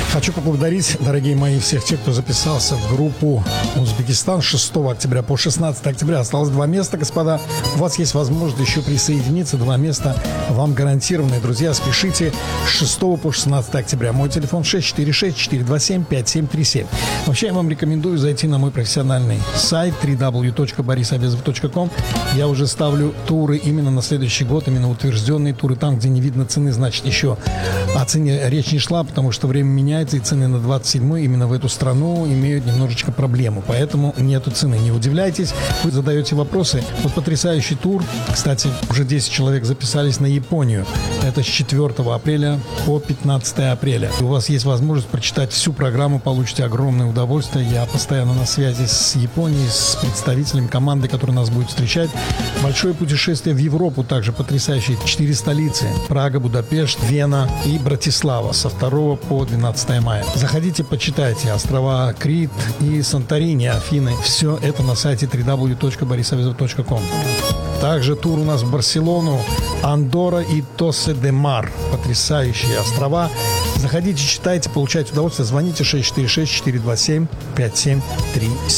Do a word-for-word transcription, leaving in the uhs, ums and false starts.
Хочу поблагодарить, дорогие мои, всех тех, кто записался в группу Узбекистан с шестого октября по шестнадцатое октября. Осталось два места, господа. У вас есть возможность еще присоединиться. Два места вам гарантированы. Друзья, спешите с шестого по шестнадцатое октября. Мой телефон шесть четыре шесть четыре два семь пять семь три семь. Вообще, я вам рекомендую зайти на мой профессиональный сайт дабл ю дабл ю дабл ю точка борис абезов точка ком. Я уже ставлю туры именно на следующий год, именно утвержденные туры. Там, где не видно цены, значит, еще о цене речь не шла, потому что время меняется, и цены на двадцать седьмой именно в эту страну имеют немножечко проблему. Поэтому нету цены. Не удивляйтесь. Вы задаете вопросы. Вот потрясающий тур. Кстати, уже десять человек записались на Японию. Это с четвёртого апреля по пятнадцатое апреля. У вас есть возможность прочитать всю программу, получите огромное удовольствие. Я постоянно на связи с Японией, с представителем команды, которая нас будет встречать. Большое путешествие в Европу также потрясающее. Четыре столицы. Прага, Будапешт, Вена и Братислава со второго по двенадцатое мая. Заходите, почитайте. Острова Крит и Санторини, Афины. Все это на сайте дабл ю дабл ю дабл ю точка борис абезов точка ком. Также тур у нас в Барселону, Андорра и Тосе-де-Мар. Потрясающие острова. Заходите, читайте, получайте удовольствие. Звоните шесть четыре шесть четыре два семь пять семь три семь.